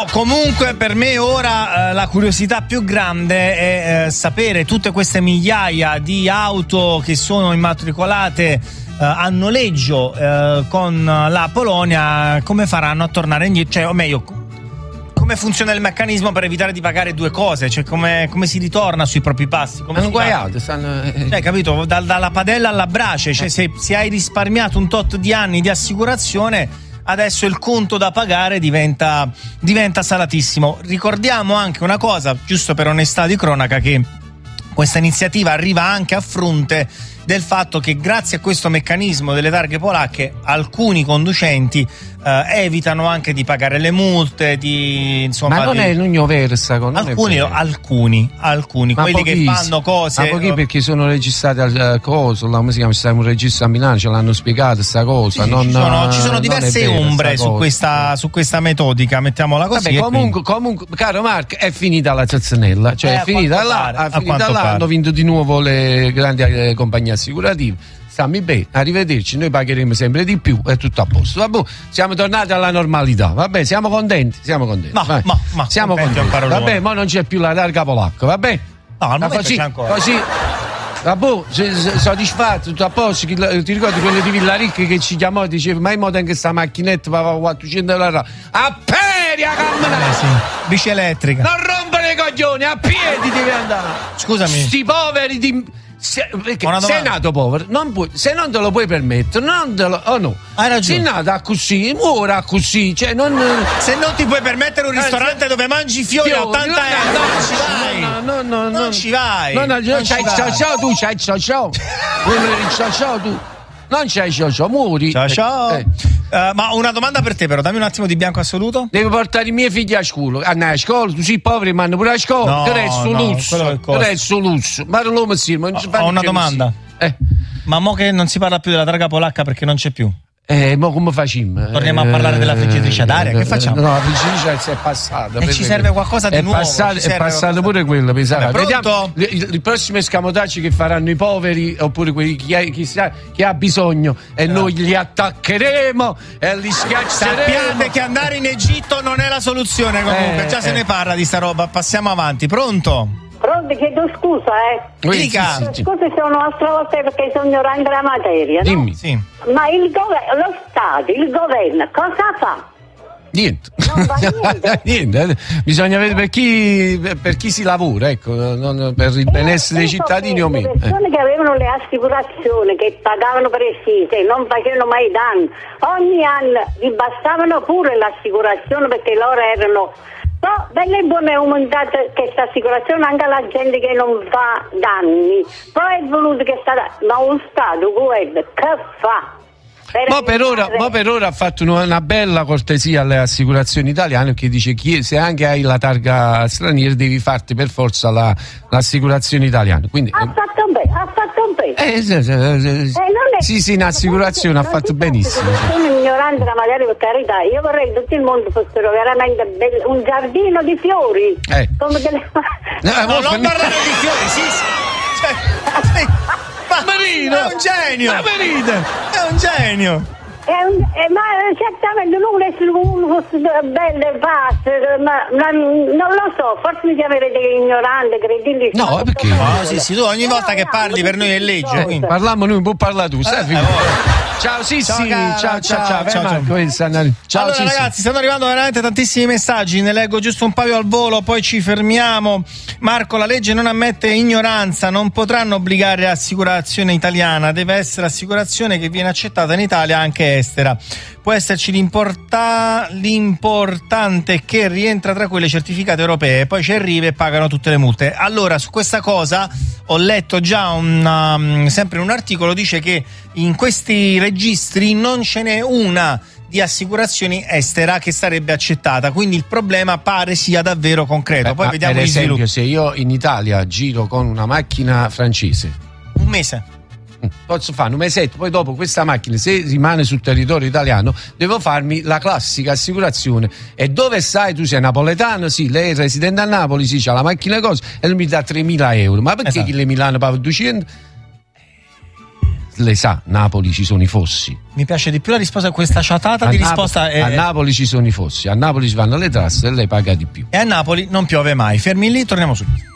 Comunque per me ora la curiosità più grande è sapere tutte queste migliaia di auto che sono immatricolate a noleggio con la Polonia, come faranno a tornare indietro, cioè, o meglio, come funziona il meccanismo per evitare di pagare due cose, cioè come si ritorna sui propri passi, come hanno guaiato, cioè, capito, dalla padella alla brace, cioè se hai risparmiato un tot di anni di assicurazione, adesso il conto da pagare diventa salatissimo. Ricordiamo anche una cosa, giusto per onestà di cronaca, che questa iniziativa arriva anche a fronte del fatto che grazie a questo meccanismo delle targhe polacche alcuni conducenti evitano anche di pagare le multe, insomma, ma non è l'Unione Versa, alcuni quelli che fanno cose, ma pochi, perché sono registrati al coso, come si chiama, c'è un registro a Milano, ce l'hanno spiegato sta cosa. Ci sono diverse ombre su questa metodica, mettiamola così. Vabbè, comunque caro Marco, è finita la zazzanella, cioè è finita là, hanno vinto di nuovo le grandi compagnie assicurative. Stammi bene, arrivederci, noi pagheremo sempre di più, è tutto a posto. Vabbè, siamo tornati alla normalità, vabbè, siamo contenti. Siamo contenti. Vabbè, ma non c'è più la targa polacca, vabbè? No, al momento c'è ancora. Così. Vabbè, soddisfatto, tutto a posto. Ti ricordi quello di Villaricchi che ci chiamò e diceva: ma in modo che sta macchinetta va 400 euro a peria, camminare, sì. Bici elettrica. Non rompere i coglioni, a piedi devi andare. Scusami. Sti poveri perché sei nato povero, se non te lo puoi permettere, non te lo. Oh no, hai ragione. Sei nato così, muora così, cioè non. Se non ti puoi permettere un ristorante dove mangi fiori a 80 euro, non ci vai. Non ci vai. Ciao tu, ciao tu. Non c'hai ciao, muori. Ciao. Ma una domanda per te, però, dammi un attimo di bianco assoluto. Devo portare i miei figli a scuola. A scuola, tu sei povero, ma pure a scuola. No, resto lusso. Ma l'uomo si ho una domanda. Ma mo che non si parla più della targa polacca perché non c'è più? Ma come facciamo? Torniamo a parlare della friggitrice ad aria, che facciamo? No, la friggitrice è passata. E ci serve qualcosa di nuovo. È passato pure quello, pensate. Vediamo il prossimo escamotage che faranno i poveri, oppure quelli chi ha bisogno, e noi li attaccheremo e li schiacceremo. Sappiate che andare in Egitto non è la soluzione, comunque. Già se ne parla di sta roba. Passiamo avanti. Pronto, chiedo scusa, Dica. Scusi se un'altra volta perché sono ignorante della materia, dimmi. no? Sì. Ma lo Stato, il governo, cosa fa? Niente. Non fa niente. Bisogna vedere per chi si lavora, ecco, non per il benessere dei cittadini o meno. Le persone che avevano le assicurazioni, che pagavano precise, non facevano mai danni, ogni anno gli bastavano pure l'assicurazione perché loro erano. No, belle buone aumentate questa assicurazione anche alla gente che non fa danni. Poi è voluto che ma un Stato, governo, che fa? Ma per ora ha fatto una bella cortesia alle assicurazioni italiane, che dice che se anche hai la targa straniera devi farti per forza l'assicurazione italiana. Quindi, ha fatto bene. Sì, in assicurazione ha fatto benissimo. Sono ignorante, magari, per carità. Io vorrei che tutto il mondo fossero veramente un giardino di fiori. Come non parlare di fiori, sì. Marino! È un genio! È un genio! Ma certamente non vuole essere uno belle basse, ma non lo so, forse mi chiamerete ignorante, credibile. No, perché? Sì, tu ogni volta che parli per noi è legge. Parliamo noi, può parlare tu, Ciao Sissi, ciao. Allora ragazzi, stanno arrivando veramente tantissimi messaggi, ne leggo giusto un paio al volo, poi ci fermiamo. Marco, la legge non ammette ignoranza, non potranno obbligare assicurazione italiana, deve essere assicurazione che viene accettata in Italia anche estera. Può esserci l'importante è che rientra tra quelle certificate europee, poi ci arriva e pagano tutte le multe. Allora, su questa cosa ho letto già sempre un articolo, dice che in questi registri non ce n'è una di assicurazioni estera che sarebbe accettata, quindi il problema pare sia davvero concreto. Poi vediamo per esempio, sviluppi. se io in Italia giro con una macchina francese, un mese posso fare un mesetto, poi dopo questa macchina, se rimane sul territorio italiano, devo farmi la classica assicurazione. E dove stai? Tu sei napoletano? Sì. Lei è residente a Napoli? Sì, c'ha la macchina cosa, e lui mi dà 3.000 euro. Ma perché chi le Milano paga 200? le sa, Napoli ci sono i fossi. Mi piace di più la risposta a questa ciatata di risposta. A Napoli ci sono i fossi, a Napoli ci vanno le trasse e lei paga di più. E a Napoli non piove mai. Fermi lì, torniamo subito.